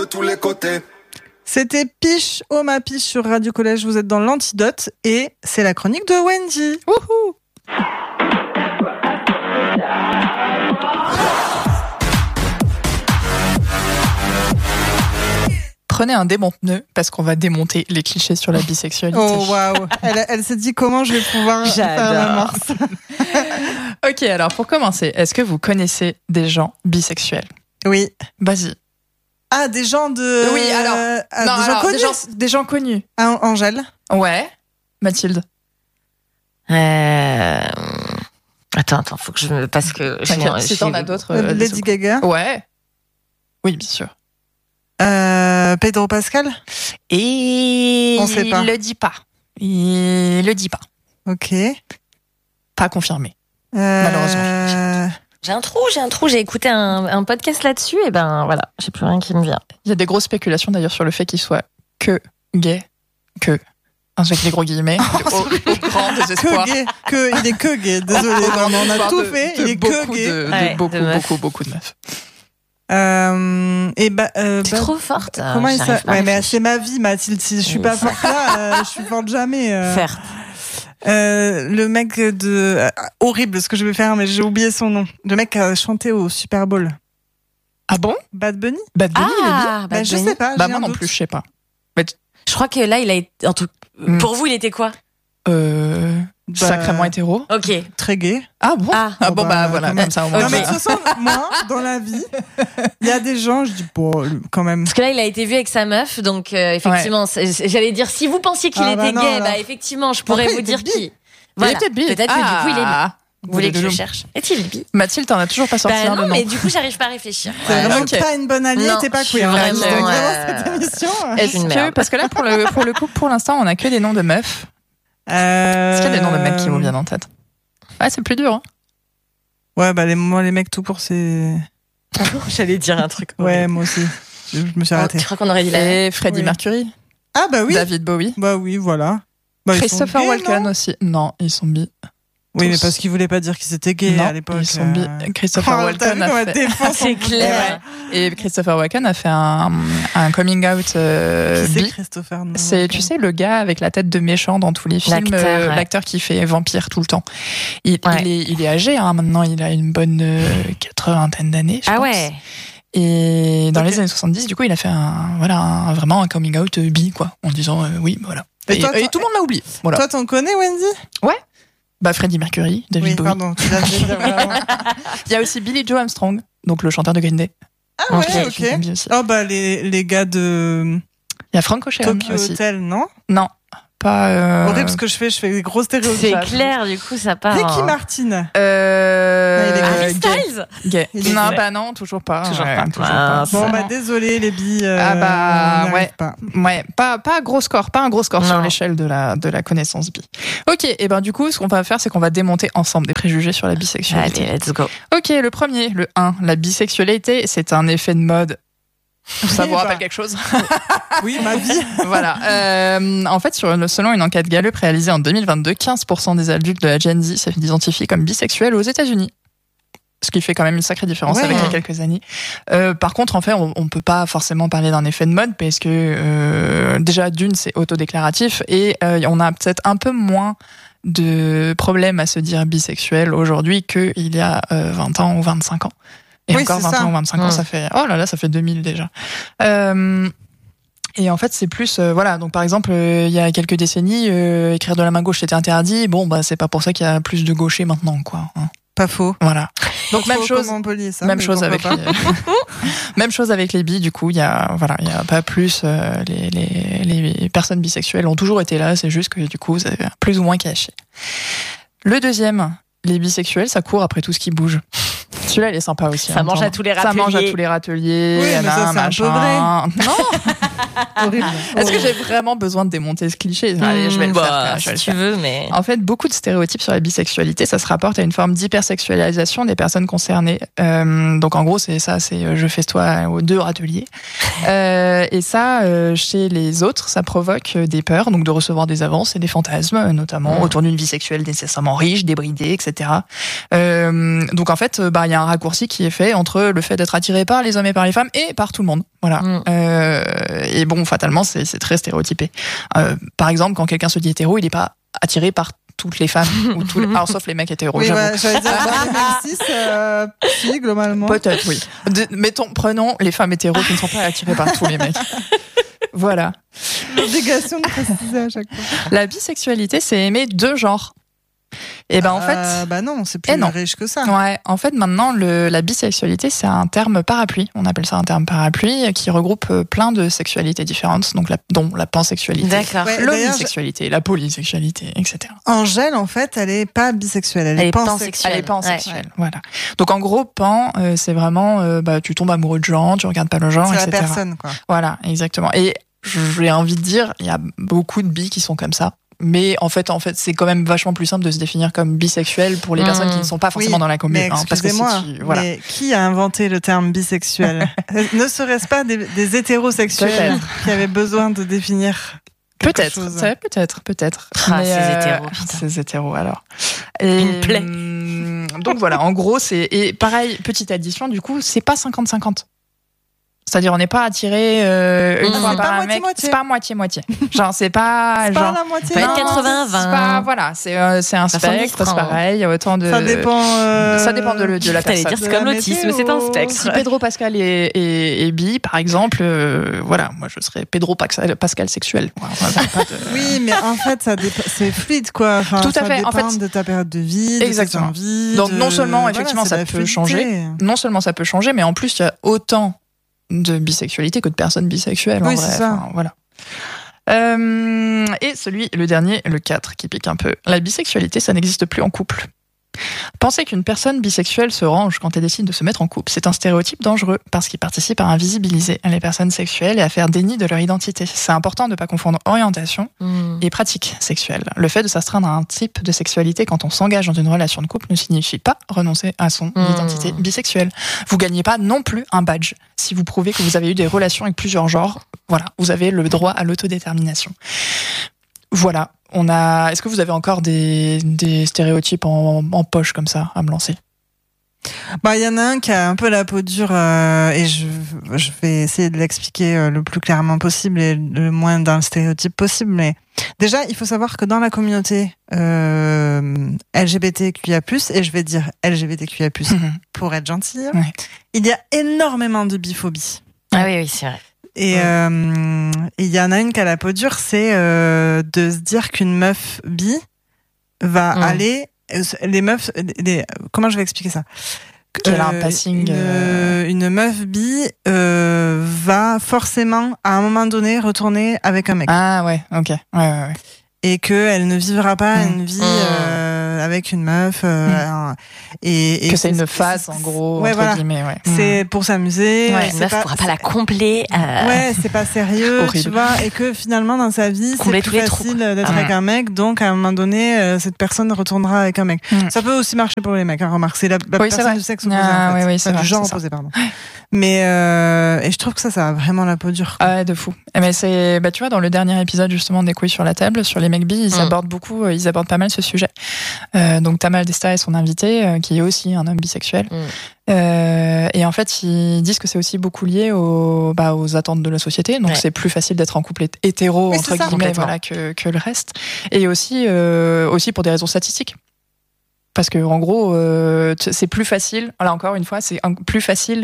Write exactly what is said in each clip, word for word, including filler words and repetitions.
De tous les côtés. C'était Piche au ma Piche sur Radio Collège. Vous êtes dans l'Antidote et c'est la chronique de Wendy. Wouhou! Prenez un démonte-pneu parce qu'on va démonter les clichés sur la bisexualité. Oh waouh! Elle, elle s'est dit comment je vais pouvoir J'adore. faire l'amorce. Ok, alors pour commencer, est-ce que vous connaissez des gens bisexuels? Oui. Vas-y. Ah, des gens de. Oui, alors. Euh, ah, non, des, gens alors connus. des, gens, des gens connus. Ah, Angèle. Ouais. Mathilde. Euh... Attends, attends, faut que je me. Parce que. je T'inquiète, suis- si t'en as d'autres. Euh, euh, Lady des- Gaga. Ouais. Oui, bien sûr. Euh, Pedro Pascal. Et. On sait pas. Il le dit pas. Il le dit pas. Ok. Pas confirmé. Euh, Malheureusement. J'ai un trou, j'ai un trou. J'ai écouté un, un podcast là-dessus, et ben voilà, j'ai plus rien qui me vient. Il y a des grosses spéculations d'ailleurs sur le fait qu'il soit que gay, que, avec les gros guillemets, au, au grand désespoir. Que gay. Que, il est que gay. Désolé, Au grand on en a désespoir tout de- fait. de Il est que beaucoup gay. de, de Ouais, beaucoup, de meufs. beaucoup, beaucoup de meufs. Euh, et bah, euh, T'es bah, trop forte. euh, Comment il j'arrive s'appelle? pas à Ouais, mais réfléchir. c'est ma vie, Mathilde. Si je suis Oui, pas ça- forte là, euh, je suis forte jamais. euh. Faire. Euh, le mec de euh, horrible ce que je vais faire, mais j'ai oublié son nom. Le mec qui a chanté au Super Bowl. Ah bon? Bad Bunny. Bad Bunny, il est bien. Ah, Bah, Bad je Bunny. sais pas. Bah j'ai moi un non doute. plus, je sais pas. Je crois que là, il a été. En tout... Mm. Pour vous, il était quoi? Euh, Bah, sacrément hétéro. Ok. Très gay. Ah bon? Ah. Ah bon, bah, bah, voilà, quand comme même. ça au moins. Non mais de je- toute façon, moi, dans la vie, il y a des gens, je dis bon, quand même. Parce que là, il a été vu avec sa meuf, donc euh, effectivement, c'est- j'allais dire, si vous pensiez qu'il Ah, était bah non, gay, alors. bah effectivement, je pourrais Après, vous il dire était bi. qui. Il Voilà. était bi. Peut-être que du coup, il est bi. Ah. Vous voulez que je Doudou. cherche? Est-il bi? Mathilde, t'en as toujours pas sorti Bah un de non, nom. mais du coup, j'arrive pas à réfléchir. C'est Ouais. vraiment ok. pas une bonne alliée, Non, t'es pas je suis queer. hein. vraiment, Donc, vraiment, euh, cette émission. Est-ce une que, merde. parce que là, pour le, pour le coup, pour l'instant, on a que des noms de meufs. Euh... Est-ce qu'il y a des noms de mecs qui vous viennent en tête? Ouais, c'est plus dur, hein. Ouais, bah les, moi, les mecs tout court, c'est. J'allais dire un truc. Ouais, moi aussi. Je, je me suis Oh, arrêtée. tu crois qu'on aurait dit la Et Freddie Oui. Mercury, Ah bah oui. David Bowie, Bah oui, voilà. Bah, ils sont Christopher gays, Walken non aussi. Non, ils sont bi. Oui, mais tous. parce qu'ils voulaient pas dire qu'ils étaient gays non, à l'époque. ils sont bi. euh. Christopher Oh, t'as Walken vu a comment elle fait. défend son C'est bout de clair. nez. Et Christopher Walken a fait un, un coming out euh, Qui c'est bi. Christopher non, C'est, tu sais, le gars avec la tête de méchant dans tous les films, L'acteur, euh, ouais. l'acteur qui fait vampire tout le temps. Il, Ouais. il, est, il est âgé, hein, maintenant, il a une bonne euh, quatre-vingtaine d'années, je Ah pense. ouais. Et dans Ok. les années soixante-dix, du coup, il a fait un, voilà, un- vraiment un coming out euh, bi, quoi, en disant euh, oui, voilà. Et Et, toi, et toi- tout le monde l'a oublié. Voilà. Toi, t'en connais, Wendy? Bah, Freddie Mercury, David Oui, Bowie. pardon. Tu l'as dit vraiment. Il y a aussi Billy Joe Armstrong, donc le chanteur de Green Day. Ah ouais, Ok, ok. Je l'aime bien aussi. Oh bah les, les gars de Il y a Frank Ocean Tokyo aussi. Hotel, non? Non, pas. Euh... Horrible ce que je fais, je fais des gros stéréotypes. C'est clair, du coup, ça part. Ricky en- Martin. Euh... Ah, il est Harry gay. Styles. Gay. Il est Non, gay. bah non, toujours pas. Toujours Ouais, pas. toujours Ah, pas. ça. Bon Non. bah désolé les billes. euh, Ah bah, on n'y arrive ouais. pas. Ouais, pas pas gros score, pas un gros score sur Non. l'échelle de la de la connaissance bi. Ok, et ben du coup, ce qu'on va faire, c'est qu'on va démonter ensemble des préjugés sur la bisexualité. Allez, let's go. Ok, le premier, le un, la bisexualité, c'est un effet de mode. Ça vous Oui, rappelle bah. quelque chose? Oui, ma vie. Voilà. Euh, en fait, sur, selon une enquête Gallup réalisée en deux mille vingt-deux, quinze pour cent des adultes de la Gen Z s'identifient comme bisexuels aux États-Unis. Ce qui fait quand même une sacrée différence Ouais. avec il y a quelques années. Euh, par contre, en fait, on, on peut pas forcément parler d'un effet de mode parce que euh, déjà d'une, c'est autodéclaratif et euh, on a peut-être un peu moins de problèmes à se dire bisexuel aujourd'hui qu'il y a euh, vingt ans ou vingt-cinq ans. Et Oui, encore c'est vingt ça. ans ou vingt-cinq ans, Mm. ça fait oh là là, ça fait deux mille déjà. Euh, Et en fait, c'est plus, euh, voilà. Donc, par exemple, euh, il y a quelques décennies, euh, écrire de la main gauche était interdit. Bon, bah, c'est pas pour ça qu'il y a plus de gauchers maintenant, quoi. hein. Pas faux. Voilà. Donc, Pas même trop chose. comment on peut lier ça, Même mais chose pourquoi avec pas. les... même chose avec les bi. Du coup, il y a, voilà, il y a pas plus. euh, les, les, les personnes bisexuelles ont toujours été là. C'est juste que du coup, vous avez plus ou moins caché. Le deuxième, les bisexuels, ça court après tout ce qui bouge. Celui-là, il est sympa aussi. Ça hein, mange attends. à tous les Ça mange à râteliers. tous les râteliers. Oui, mais ça, nana, c'est un peu machin. Non. Horrible. Est-ce que j'ai vraiment besoin de démonter ce cliché? Allez, je vais le Bah, faire. quand même, je vais si le tu faire. veux, mais. En fait, beaucoup de stéréotypes sur la bisexualité, ça se rapporte à une forme d'hypersexualisation des personnes concernées. Euh, donc, en gros, c'est ça, c'est euh, je festoie aux deux râteliers. Euh, et ça, euh, chez les autres, ça provoque des peurs, donc de recevoir des avances et des fantasmes, notamment Mmh. autour d'une vie sexuelle nécessairement riche, débridée, et cetera. Euh, donc, en fait, bah, bah il y a un raccourci qui est fait entre le fait d'être attiré par les hommes et par les femmes et par tout le monde. Voilà. Mm. Euh, et bon, fatalement, c'est, c'est très stéréotypé. Euh, par exemple, quand quelqu'un se dit hétéro, il n'est pas attiré par toutes les femmes ou tous les... alors sauf les mecs hétéros. Oui, j'avoue. ouais, j'allais dire bah, les mecs cis, euh, si globalement. Peut-être, oui. De, mettons, prenons les femmes hétéros qui ne sont pas attirées par tous les mecs. Voilà. L'obligation de préciser à chaque fois. La bisexualité, c'est aimer deux genres. Et ben en fait, euh, bah non, c'est plus riche que ça. Ouais, en fait maintenant le, la bisexualité c'est un terme parapluie, on appelle ça un terme parapluie qui regroupe plein de sexualités différentes, donc la, dont la pansexualité, D'accord. Ouais, l'homosexualité, la polysexualité, et cetera. Angèle en fait, elle est pas bisexuelle, elle, elle est, est pansexuelle. pansexuelle. Elle est pansexuelle, ouais. Voilà. Donc en gros pan, euh, c'est vraiment euh, bah tu tombes amoureux de gens, tu regardes pas le genre, c'est et cetera. la personne quoi. Voilà, exactement. Et j'ai envie de dire, il y a beaucoup de bi qui sont comme ça. Mais en fait, en fait, c'est quand même vachement plus simple de se définir comme bisexuel pour les mmh. personnes qui ne sont pas forcément oui, dans la commune. Mais excusez-moi, hein, parce que tu, voilà. mais qui a inventé le terme bisexuel? Ne serait-ce pas des, des hétérosexuels peut-être. Qui avaient besoin de définir peut-être, c'est, peut-être, peut-être. Ah, mais, ces euh, hétéros, putain. Ces hétéros, alors. Et, une plaie. Hum, donc voilà, en gros, c'est et pareil, petite addition, du coup, c'est pas cinquante cinquante. C'est-à-dire, on n'est pas attiré euh, une mmh. fois par un mec. Moitié. C'est pas moitié-moitié. Genre, c'est pas. C'est genre, pas la moitié. Pas quatre-vingts vingt. C'est pas, voilà, c'est, euh, c'est un spectre, c'est pareil. Autant de. Ça dépend. Euh... Ça dépend de, de la personne. Dire, c'est comme l'autisme, c'est un spectre. Si Pedro Pascal est, est, est bi, par exemple, euh, voilà, moi je serais Pedro Pascal, Pascal sexuel. Voilà, pas de... Oui, mais en fait, ça dépend, c'est fluide, quoi. Enfin, tout à ça fait. dépend en fait, de ta période de vie, exactement. de tes envies. Donc de... non seulement, effectivement, voilà, ça peut changer. Non seulement ça peut changer, mais en plus, il y a autant de bisexualité que de personnes bisexuelles. Oui, en vrai. c'est ça. Enfin, voilà. Euh, et celui, le dernier, le quatre, qui pique un peu. La bisexualité, ça n'existe plus en couple. Penser qu'une personne bisexuelle se range quand elle décide de se mettre en couple, c'est un stéréotype dangereux parce qu'il participe à invisibiliser les personnes sexuelles et à faire déni de leur identité. C'est important de ne pas confondre orientation mmh. et pratique sexuelle. Le fait de s'astreindre à un type de sexualité quand on s'engage dans une relation de couple ne signifie pas renoncer à son mmh. identité bisexuelle. Vous gagnez pas non plus un badge si vous prouvez que vous avez eu des relations avec plusieurs genres. Voilà, vous avez le droit à l'autodétermination. Voilà. On a. Est-ce que vous avez encore des, des stéréotypes en, en poche comme ça à me lancer? Bah, il y en a un qui a un peu la peau dure euh, et je, je vais essayer de l'expliquer euh, le plus clairement possible et le moins dans le stéréotype possible. Mais déjà, il faut savoir que dans la communauté euh, L G B T Q I A plus, et je vais dire L G B T Q I A plus mmh. pour être gentille, ouais. il y a énormément de biphobie. Ah oui, oui, c'est vrai. Et il euh, y en a une qui a la peau dure, c'est euh, de se dire qu'une meuf bi va mmh. aller... Les meufs... Les, comment je vais expliquer ça? Qu'elle a un passing... Une, euh... une meuf bi euh, va forcément, à un moment donné, retourner avec un mec. Ah ouais, ok. Ouais, ouais, ouais. Et qu'elle ne vivra pas mmh. une vie... Mmh. Euh, avec une meuf euh, mmh. et, et que c'est une phase en gros ouais, entre voilà. guillemets ouais. C'est pour s'amuser ouais, une meuf pas, pourra pas la combler euh... ouais c'est pas sérieux tu vois et que finalement dans sa vie combler c'est plus facile d'être ah. avec un mec donc à un moment donné euh, cette personne retournera avec un mec mmh. ça peut aussi marcher pour les mecs hein, remarque c'est la, la oui, personne du sexe opposé ah, en fait. oui, oui, c'est vrai, du genre opposé pardon mais euh, et je trouve que ça ça a vraiment la peau dure ah ouais de fou mais c'est bah tu vois dans le dernier épisode justement des couilles sur la table sur les mecs bi ils mmh. abordent beaucoup ils abordent pas mal ce sujet euh, donc Tamal Desta est son invité, euh, qui est aussi un homme bisexuel. Mm. Euh, et en fait, ils disent que c'est aussi beaucoup lié aux, bah, aux attentes de la société. Donc, ouais. c'est plus facile d'être en couple hétéro, oui, entre guillemets, voilà, que, que le reste. Et aussi, euh, aussi pour des raisons statistiques. Parce que, en gros, euh, c'est plus facile, là encore une fois, c'est un, plus facile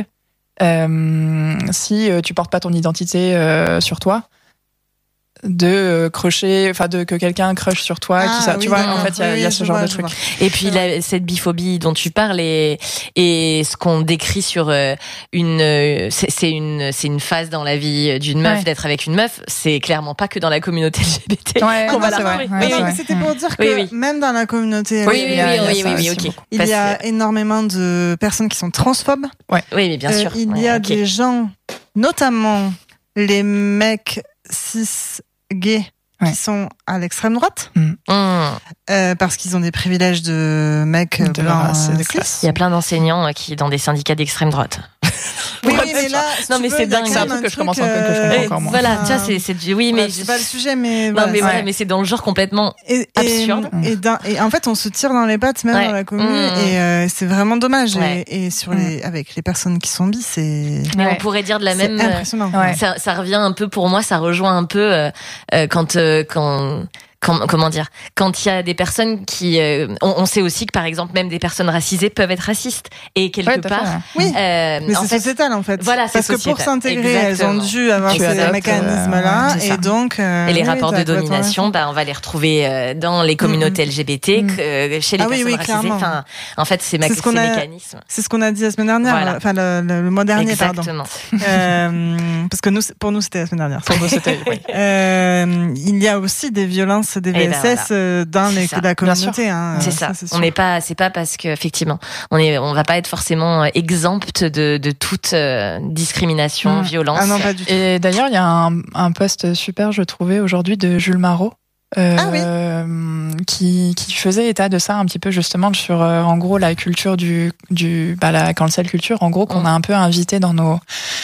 euh, si tu portes pas ton identité euh, sur toi. De crusher, enfin de que quelqu'un crush sur toi, ah, qui ça, oui, tu vois, non, en fait, il oui, y a, y a ce genre vois, de truc. Et puis la, cette biphobie dont tu parles et, et ce qu'on décrit sur une, c'est, c'est une, c'est une phase dans la vie d'une meuf ouais. d'être avec une meuf. C'est clairement pas que dans la communauté L G B T. Ouais, qu'on non, va c'est la vrai. Oui, oui, oui. C'était pour dire que oui, oui. même dans la communauté L G B T, oui, oui, oui, oui, oui, oui, oui, ok. Il y a énormément de personnes qui sont transphobes. Ouais. Oui, mais bien sûr. Euh, il ouais, y a okay. des gens, notamment les mecs cis gays. Qui ouais. sont à l'extrême droite, mmh. euh, parce qu'ils ont des privilèges de mecs de blancs race, euh, de classe. Il y a plein d'enseignants qui dans des syndicats d'extrême droite. Oui, oui, mais là, non, mais c'est dingue. C'est un truc que je commence un peu, que je comprends encore moins. Voilà, tu vois, c'est, c'est du, oui, mais ouais, c'est pas le sujet, mais non, voilà, mais c'est... voilà, mais c'est dans le genre complètement et, absurde. Et, et, d'un, et en fait, on se tire dans les pattes même ouais. dans la commune, mmh. et euh, c'est vraiment dommage. Ouais. Et, et sur mmh. les, avec les personnes qui sont bis, c'est. Mais ouais. on pourrait dire de la c'est même. Impressionnant. Ouais. Ça, ça revient un peu pour moi, ça rejoint un peu euh, euh, quand euh, quand. Quand, comment dire, quand il y a des personnes qui, euh, on, on sait aussi que par exemple même des personnes racisées peuvent être racistes et quelque Ouais, part, oui, euh, mais en c'est fait, sociétal en fait. Voilà, c'est parce sociétal. que pour s'intégrer, Exactement. elles ont dû avoir Tu ces adaptes, mécanismes-là, euh, et donc. Euh, et les oui, rapports oui, de domination, bah on va les retrouver euh, dans les communautés L G B T, mmh. que, euh, chez les ah, oui, personnes oui, racisées. clairement. Enfin, en fait, c'est, ma- c'est ce qu'on ces a, mécanismes. C'est ce qu'on a dit la semaine dernière, Voilà. enfin le, le, le mois dernier, Exactement. pardon. euh, parce que nous, pour nous, c'était la semaine dernière. Pour nous, c'était. Oui. Euh, il y a aussi des violences, des V S S ben euh, dans les, ça. la communauté. Hein, c'est ça. ça c'est on n'est pas, c'est pas parce que effectivement, on est, on va pas être forcément exempt de, de toute euh, discrimination, mmh. violence. Ah non, pas du tout. Et d'ailleurs, il y a un, un post super, je trouvais aujourd'hui, de Jules Marot. Euh, ah oui. qui, qui faisait état de ça un petit peu justement sur euh, en gros la culture du, du bah, la cancel culture en gros qu'on mmh. a un peu invité dans nos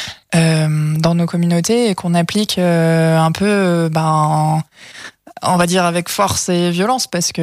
euh, dans nos communautés et qu'on applique euh, un peu ben on va dire avec force et violence parce que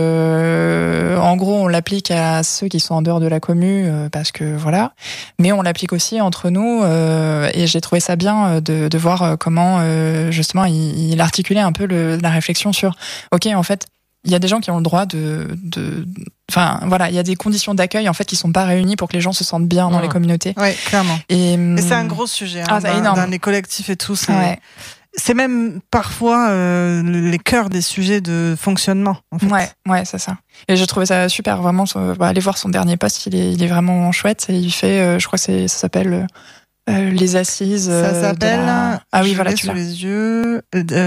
euh, en gros on l'applique à ceux qui sont en dehors de la commu euh, parce que voilà, mais on l'applique aussi entre nous euh, et j'ai trouvé ça bien de, de voir comment euh, justement il, il articulait un peu le, la réflexion sur ok en fait il y a des gens qui ont le droit de, de enfin voilà il y a des conditions d'accueil en fait qui sont pas réunies pour que les gens se sentent bien dans mmh. les communautés. Ouais, clairement. Et, et c'est un gros sujet hein, ah, dans, énorme. dans les collectifs et tout. C'est... Ouais. C'est même parfois euh, les cœurs des sujets de fonctionnement. En fait. Ouais, ouais, c'est ça. Et j'ai trouvé ça super, vraiment. Bah, allez voir son dernier post, il est, il est vraiment chouette. Et il fait, euh, je crois que c'est, ça s'appelle euh, les assises. Euh, ça s'appelle. La... Ah oui, je voilà, l'ai tu sous l'as. les yeux.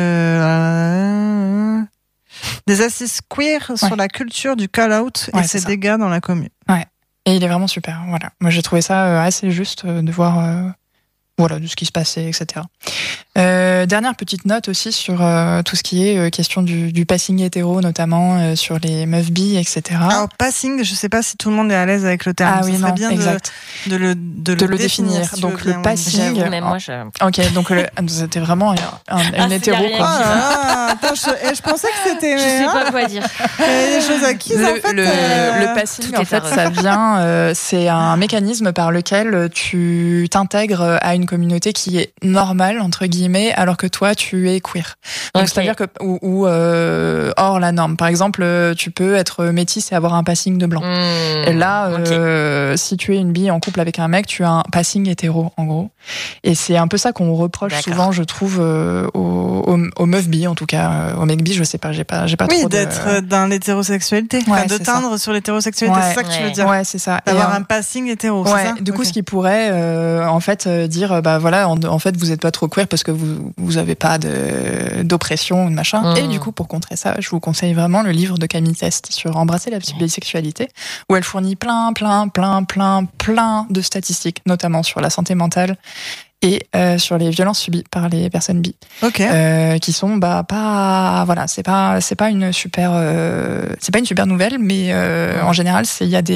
Euh, des assises queer ouais. sur la culture du call-out ouais, et ses ça. dégâts dans la commune. Ouais. Et il est vraiment super. Voilà. Moi, j'ai trouvé ça assez juste de voir. Euh, Voilà, de ce qui se passait, et cetera. Euh, dernière petite note aussi sur euh, tout ce qui est euh, question du, du passing hétéro, notamment euh, sur les meufs bi, et cetera. Alors, passing, je sais pas si tout le monde est à l'aise avec le terme. Ah oui, Ce serait non, bien exact. De, de le, de de le, le définir. définir. Si donc, le passing. J'avoue, même moi, je... Ok, donc le, c'était vraiment un, un, ah, une hétéro, quoi. Ah, attends, je, je pensais que c'était. Je sais pas quoi dire. Il y a des choses acquises, le, en fait. Le, euh... le passing, en fait, ça vient, euh, c'est un mécanisme par lequel tu t'intègres à une communauté qui est normale, entre guillemets, alors que toi, tu es queer. Donc, okay. c'est-à-dire que, ou, ou euh, hors la norme. Par exemple, tu peux être métisse et avoir un passing de blanc. Mmh, et là, okay. euh, si tu es une bille en couple avec un mec, tu as un passing hétéro, en gros. Et c'est un peu ça qu'on reproche D'accord. souvent, je trouve, euh, aux, aux, aux meufs bi, en tout cas. Aux mecs bi, je sais pas, j'ai pas, j'ai pas oui, trop de... Oui, d'être dans l'hétérosexualité. Ouais, enfin, de teindre ça. sur l'hétérosexualité, ouais, c'est ça que ouais. tu veux dire. Ouais, c'est ça. D'avoir et un passing hétéro, ouais, c'est ça. Du coup, okay. ce qui pourrait, euh, en fait, dire, bah voilà, en, en fait, vous êtes pas trop queer parce que vous, vous avez pas de, d'oppression ou de machin. Mmh. Et du coup, pour contrer ça, je vous conseille vraiment le livre de Camille Test sur Embrasser la bisexualité, où elle fournit plein, plein, plein, plein, plein de statistiques, notamment sur la santé mentale et euh, sur les violences subies par les personnes bi, okay. euh, qui sont bah pas voilà, c'est pas c'est pas une super euh, c'est pas une super nouvelle, mais euh, en général, c'est il y a des